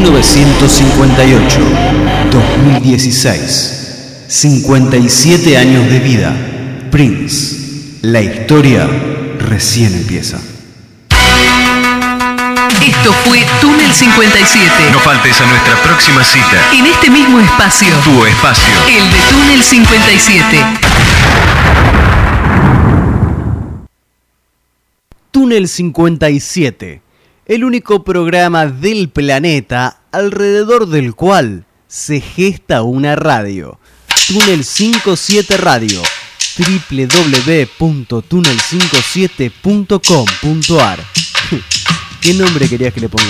1958, 2016, 57 años de vida. Prince, la historia recién empieza. Esto fue Túnel 57. No faltes a nuestra próxima cita. En este mismo espacio. Tu espacio. El de Túnel 57. Túnel 57, el único programa del planeta alrededor del cual se gesta una radio. Túnel 57 Radio, www.tunnel57.com.ar. ¿Qué nombre querías que le ponga?